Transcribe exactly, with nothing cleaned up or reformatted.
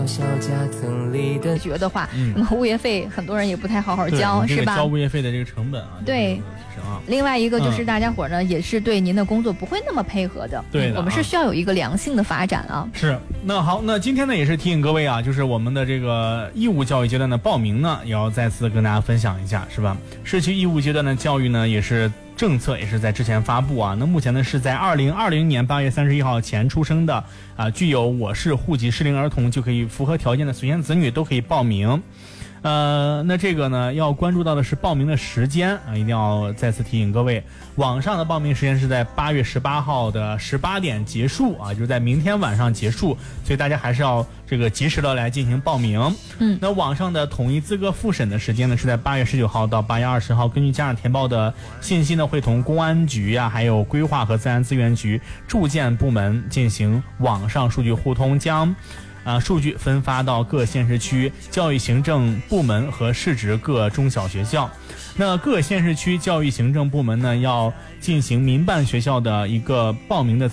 小夹层里的觉得话，嗯，那么物业费很多人也不太好好交，是吧？ 交物业费的这个成本啊， 对。 啊、 另外一个就是大家伙呢、嗯、也是对您的工作不会那么配合的， 对的、啊嗯， 我们是需要有一个良性的发展啊。 是，那好，那今天呢也是提醒各位啊，就是我们的这个义务教育阶段的报名呢，也要再次跟大家分享一下，是吧？市区义务阶段的教育呢，也是政策也是在之前发布啊。那目前呢是在二零二零年八月三十一号前出生的啊，具有我市户籍适龄儿童就可以符合条件的随迁子女都可以报名。呃，那这个呢，要关注到的是报名的时间啊，一定要再次提醒各位，网上的报名时间是在八月十八号的十八点结束啊，就是在明天晚上结束，所以大家还是要这个及时的来进行报名。 嗯， 那网上的统一资格复审的时间呢，是在八月十九号到八月二十号，根据家长填报的信息呢，会同公安局啊，还有规划和自然资源局住建部门进行网上数据互通，将啊，数据分发到各县市区教育行政部门和市直各中小学校。那各县市区教育行政部门呢，要进行民办学校的一个报名的